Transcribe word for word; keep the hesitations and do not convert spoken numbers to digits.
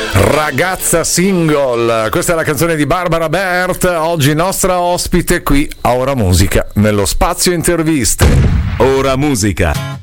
Ragazza single, questa è la canzone di Barbara Bert, oggi nostra ospite qui a Ora Musica, nello spazio interviste. Ora Musica.